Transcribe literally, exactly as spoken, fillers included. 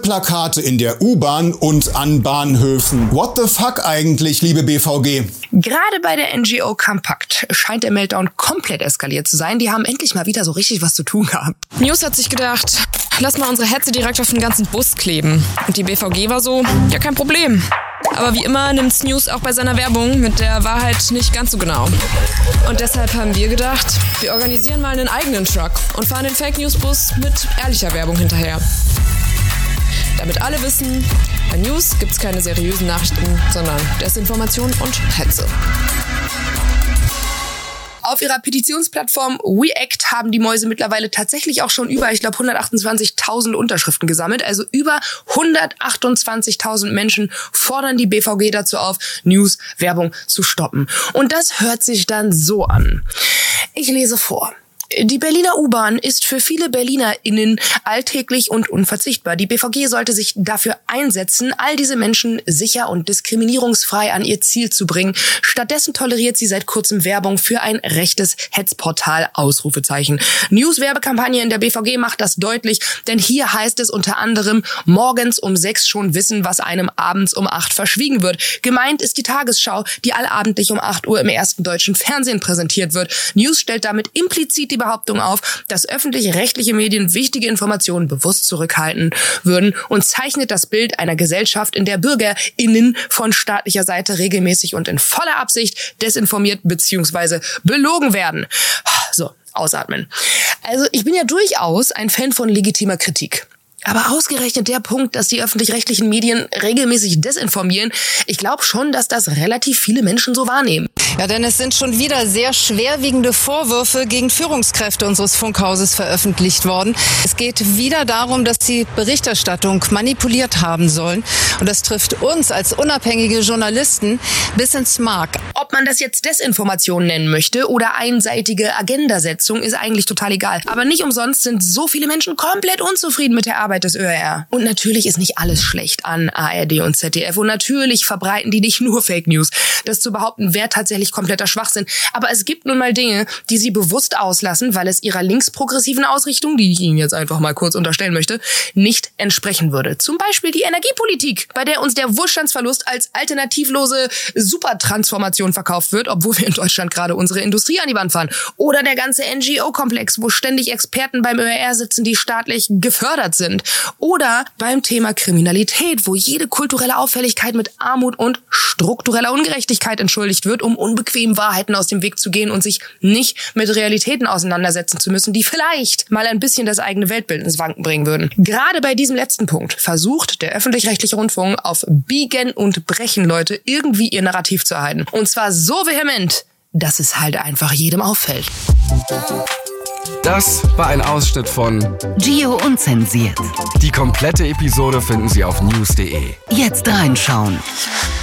Werbeplakate in der U-Bahn und an Bahnhöfen. What the fuck eigentlich, liebe B V G? Gerade bei der N G O Compact scheint der Meltdown komplett eskaliert zu sein. Die haben endlich mal wieder so richtig was zu tun gehabt. News hat sich gedacht, lass mal unsere Hetze direkt auf den ganzen Bus kleben. Und die B V G war so, ja, kein Problem. Aber wie immer nimmt's News auch bei seiner Werbung mit der Wahrheit nicht ganz so genau. Und deshalb haben wir gedacht, wir organisieren mal einen eigenen Truck und fahren den Fake News Bus mit ehrlicher Werbung hinterher. Damit alle wissen, bei News gibt's keine seriösen Nachrichten, sondern Desinformation und Hetze. Auf ihrer Petitionsplattform WeAct haben die Mäuse mittlerweile tatsächlich auch schon über, ich glaube, hundertachtundzwanzigtausend Unterschriften gesammelt. Also über hundertachtundzwanzigtausend Menschen fordern die B V G dazu auf, News-Werbung zu stoppen. Und das hört sich dann so an. Ich lese vor. Die Berliner U-Bahn ist für viele BerlinerInnen alltäglich und unverzichtbar. Die B V G sollte sich dafür einsetzen, all diese Menschen sicher und diskriminierungsfrei an ihr Ziel zu bringen. Stattdessen toleriert sie seit kurzem Werbung für ein rechtes Hetzportal, Ausrufezeichen. News-Werbekampagne in der B V G macht das deutlich, denn hier heißt es unter anderem, morgens um sechs schon wissen, was einem abends um acht verschwiegen wird. Gemeint ist die Tagesschau, die allabendlich um acht Uhr im ersten deutschen Fernsehen präsentiert wird. News stellt damit implizit die Behauptung auf, dass öffentlich-rechtliche Medien wichtige Informationen bewusst zurückhalten würden und zeichnet das Bild einer Gesellschaft, in der BürgerInnen von staatlicher Seite regelmäßig und in voller Absicht desinformiert bzw. belogen werden. So, ausatmen. Also ich bin ja durchaus ein Fan von legitimer Kritik. Aber ausgerechnet der Punkt, dass die öffentlich-rechtlichen Medien regelmäßig desinformieren, ich glaube schon, dass das relativ viele Menschen so wahrnehmen. Ja, denn es sind schon wieder sehr schwerwiegende Vorwürfe gegen Führungskräfte unseres Funkhauses veröffentlicht worden. Es geht wieder darum, dass sie Berichterstattung manipuliert haben sollen. Und das trifft uns als unabhängige Journalisten bis ins Mark. Ob man das jetzt Desinformation nennen möchte oder einseitige Agendasetzung, ist eigentlich total egal. Aber nicht umsonst sind so viele Menschen komplett unzufrieden mit der Arbeit des Ö R R. Und natürlich ist nicht alles schlecht an A R D und Z D F. Und natürlich verbreiten die nicht nur Fake News. Das zu behaupten, wäre tatsächlich kompletter Schwachsinn. Aber es gibt nun mal Dinge, die sie bewusst auslassen, weil es ihrer linksprogressiven Ausrichtung, die ich Ihnen jetzt einfach mal kurz unterstellen möchte, nicht entsprechen würde. Zum Beispiel die Energiepolitik, bei der uns der Wohlstandsverlust als alternativlose Supertransformation verkauft wird, obwohl wir in Deutschland gerade unsere Industrie an die Wand fahren. Oder der ganze N G O-Komplex, wo ständig Experten beim Ö R R sitzen, die staatlich gefördert sind. Oder beim Thema Kriminalität, wo jede kulturelle Auffälligkeit mit Armut und struktureller Ungerechtigkeit entschuldigt wird, um unbequemen Wahrheiten aus dem Weg zu gehen und sich nicht mit Realitäten auseinandersetzen zu müssen, die vielleicht mal ein bisschen das eigene Weltbild ins Wanken bringen würden. Gerade bei diesem letzten Punkt versucht der öffentlich-rechtliche Rundfunk auf Biegen und Brechen Leute irgendwie ihr Narrativ zu erhalten. Und zwar so vehement, dass es halt einfach jedem auffällt. Das war ein Ausschnitt von Gio unzensiert. Die komplette Episode finden Sie auf news punkt de. Jetzt reinschauen.